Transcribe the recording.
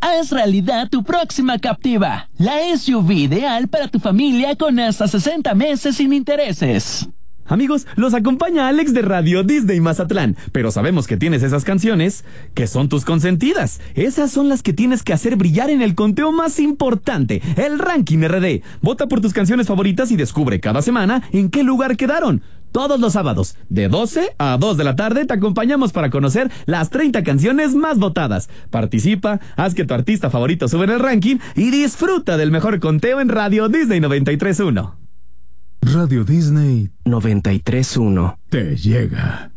Haz realidad tu próxima captiva. La SUV ideal para tu familia con hasta 60 meses sin intereses. Amigos, los acompaña Alex de Radio Disney Mazatlán, pero sabemos que tienes esas canciones que son tus consentidas. Esas son las que tienes que hacer brillar en el conteo más importante, el Ranking RD. Vota por tus canciones favoritas y descubre cada semana en qué lugar quedaron. Todos los sábados, de 12 a 2 de la tarde, te acompañamos para conocer las 30 canciones más votadas. Participa, haz que tu artista favorito suba en el ranking y disfruta del mejor conteo en Radio Disney 93.1. Radio Disney 93.1 te llega.